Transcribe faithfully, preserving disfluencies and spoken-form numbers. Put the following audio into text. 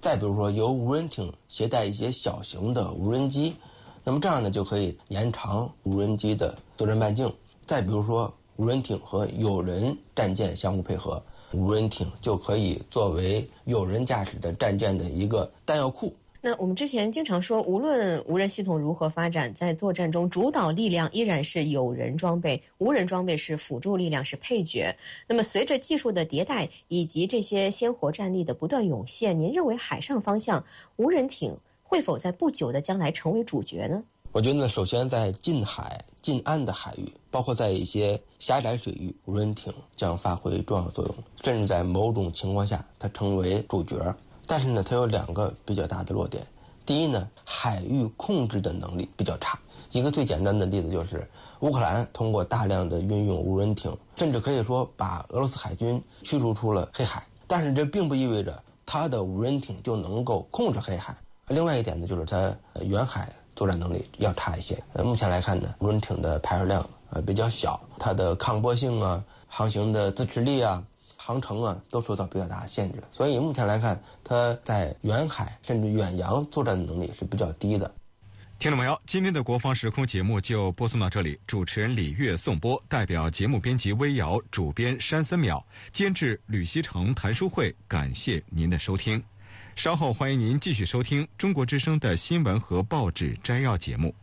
再比如说由无人艇携带一些小型的无人机，那么这样呢就可以延长无人机的作战半径。再比如说无人艇和有人战舰相互配合，无人艇就可以作为有人驾驶的战舰的一个弹药库。 那我们之前经常说，无论无人系统如何发展，在作战中主导力量依然是有人装备，无人装备是辅助力量，是配角。那么随着技术的迭代以及这些鲜活战力的不断涌现，您认为海上方向无人艇会否在不久的将来成为主角呢？ 我觉得呢，首先在近海、近岸的海域，包括在一些狭窄水域，无人艇将发挥重要作用，甚至在某种情况下，它成为主角。但是呢，它有两个比较大的弱点。第一呢，海域控制的能力比较差。一个最简单的例子就是乌克兰通过大量的运用无人艇，甚至可以说把俄罗斯海军驱逐出了黑海。但是这并不意味着它的无人艇就能够控制黑海。另外一点呢，就是它远海作战能力要差一些。呃，目前来看呢，无人艇的排水量呃比较小，它的抗波性啊、航行的自持力啊、航程啊都受到比较大的限制，所以目前来看，它在远海甚至远洋作战的能力是比较低的。 听众朋友，今天的国防时空节目就播送到这里，主持人李月颂播，代表节目编辑微瑶，主编山森淼，监制吕锡成、谭书慧，感谢您的收听。稍后欢迎您继续收听中国之声的新闻和报纸摘要节目。